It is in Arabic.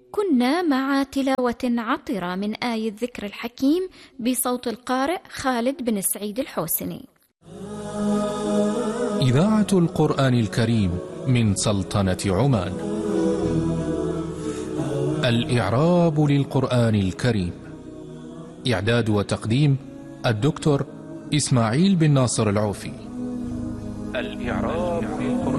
كنا مع تلاوة عطرة من آية الذكر الحكيم بصوت القارئ خالد بن سعيد الحوسني. إذاعة القرآن الكريم من سلطنة عمان. الإعراب للقرآن الكريم. إعداد وتقديم الدكتور إسماعيل بن ناصر العوفي. الإعراب للقرآن